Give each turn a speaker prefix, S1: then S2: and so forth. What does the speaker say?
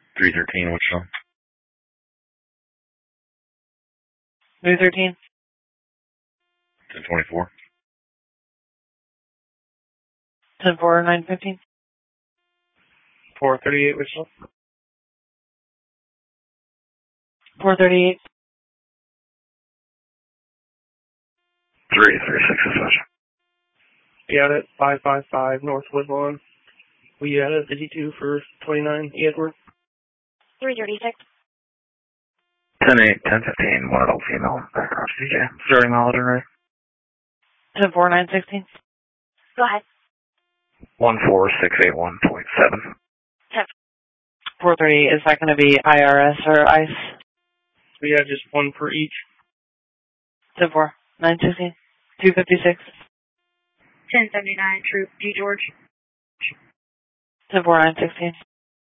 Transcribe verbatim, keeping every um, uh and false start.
S1: three thirteen, Wichita.
S2: three thirteen.
S1: ten twenty-four.
S2: ten four, nine fifteen.
S3: four thirty-eight, Wichita.
S2: four thirty-eight.
S1: three thirty-six, Session.
S3: Got it. five five five North Woodlawn. We got it. fifty-two for twenty-nine, Edward.
S4: three thirty-six.
S1: ten eight, ten fifteen, one adult female. Backcross D J. Starting monitor, right?
S2: ten four, nine sixteen.
S4: Go ahead.
S1: one four six eight one point seven.
S4: ten.
S2: four thirty-eight, is that going to be I R S or ICE?
S3: We got just one for each.
S2: ten four, nine sixteen. two fifty-six.
S4: ten seventy-nine, Troop G George.
S2: ten four, nine sixteen.